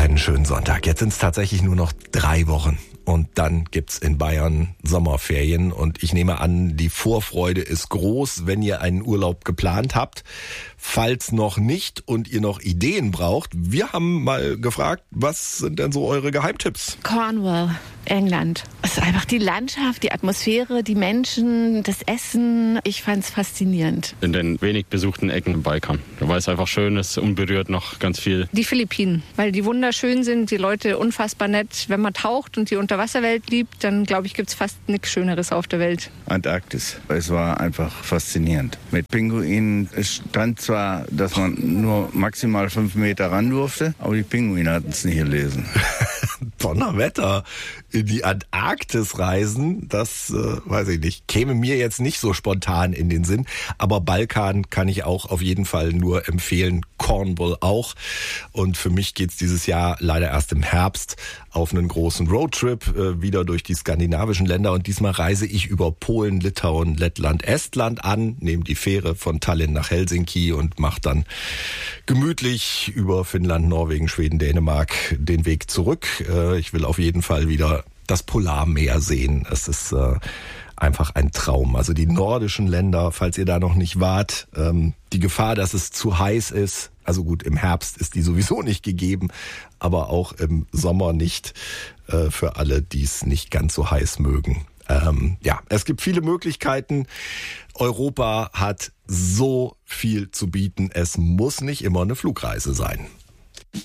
einen schönen Sonntag. Jetzt sind es tatsächlich nur noch 3 Wochen. Und dann gibt's in Bayern Sommerferien. Und ich nehme an, die Vorfreude ist groß, wenn ihr einen Urlaub geplant habt. Falls noch nicht und ihr noch Ideen braucht, wir haben mal gefragt, was sind denn so eure Geheimtipps? Cornwall, England. Es ist einfach die Landschaft, die Atmosphäre, die Menschen, das Essen. Ich fand's faszinierend. In den wenig besuchten Ecken im Balkan. Weil es einfach schön ist, unberührt noch ganz viel. Die Philippinen, weil die wunderschön sind, die Leute unfassbar nett. Wenn man taucht und die Unterwasserwelt liebt, dann glaube ich, gibt's fast nichts Schöneres auf der Welt. Antarktis. Es war einfach faszinierend. Mit Pinguinen. Es stand zwar, dass man nur maximal 5 Meter ran durfte, aber die Pinguine hatten es nicht gelesen. Donnerwetter, in die Antarktis reisen, das weiß ich nicht, käme mir jetzt nicht so spontan in den Sinn, aber Balkan kann ich auch auf jeden Fall nur empfehlen, Cornwall auch, und für mich geht's dieses Jahr leider erst im Herbst auf einen großen Roadtrip wieder durch die skandinavischen Länder, und diesmal reise ich über Polen, Litauen, Lettland, Estland an, nehme die Fähre von Tallinn nach Helsinki und mache dann gemütlich über Finnland, Norwegen, Schweden, Dänemark den Weg zurück. Ich will auf jeden Fall wieder das Polarmeer sehen. Es ist einfach ein Traum. Also die nordischen Länder, falls ihr da noch nicht wart, die Gefahr, dass es zu heiß ist, also gut, im Herbst ist die sowieso nicht gegeben, aber auch im Sommer nicht, für alle, die es nicht ganz so heiß mögen. Ja, es gibt viele Möglichkeiten. Europa hat so viel zu bieten. Es muss nicht immer eine Flugreise sein.